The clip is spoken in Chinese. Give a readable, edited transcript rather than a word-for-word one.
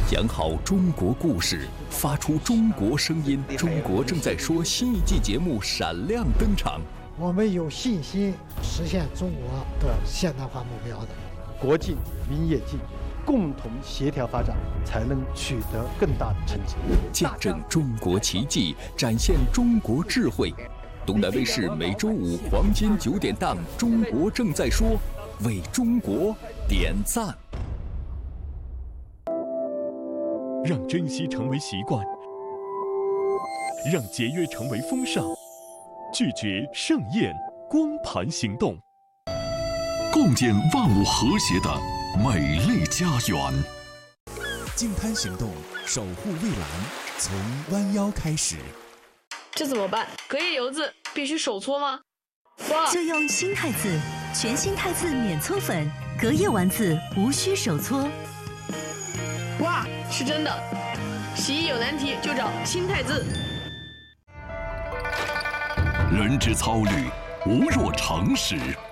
讲好中国故事，发出中国声音。中国正在说新一季节目闪亮登场。 我们有信心实现中国的现代化目标的。 国进民也进，共同协调发展，才能取得更大的成绩。 见证中国奇迹，展现中国智慧。东南卫视每周五黄金9点档《中国正在说》，为中国点赞。 让珍惜成为习惯，让节约成为风尚，拒绝盛宴光盘行动， 共建万物和谐的美丽家园。 净滩行动，守护蔚蓝，从弯腰开始。 这怎么办？隔夜油渍必须手搓吗？哇！ 就用新汰渍，全新汰渍免搓粉，隔夜丸子无需手搓。 哇，是真的！洗衣有难题就找新汰渍。 人之操虑，无若常识。